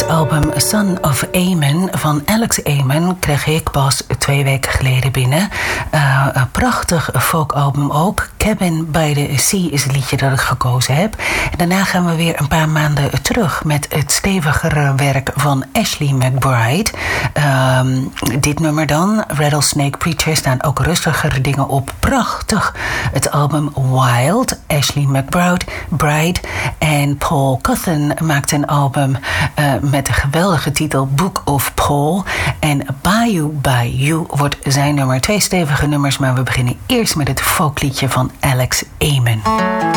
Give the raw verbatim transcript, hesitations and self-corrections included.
Het album Son of Amen van Alex Amen kreeg ik pas twee weken geleden binnen. Uh, een prachtig folkalbum ook. Cabin by the Sea is het liedje dat ik gekozen heb. En daarna gaan we weer een paar maanden terug met het stevigere werk van Ashley McBryde. Um, dit nummer dan, Rattlesnake Preacher, staan ook rustigere dingen op. Prachtig. Het album Wild, Ashley McBryde. Bride, en Paul Cuthen maakt een album uh, met de geweldige titel Book of Paul. En Bayou Bayou wordt zijn nummer. Twee stevige nummers, maar we beginnen eerst met het folkliedje van Alex Amen.